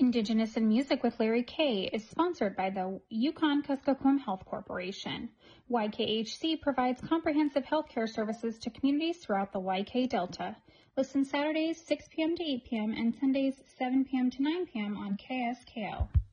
Indigenous in Music with Larry K. is sponsored by the Yukon-Kuskokwim Health Corporation. YKHC provides comprehensive healthcare services to communities throughout the YK Delta. Listen Saturdays 6 p.m. to 8 p.m. and Sundays 7 p.m. to 9 p.m. on KSKO.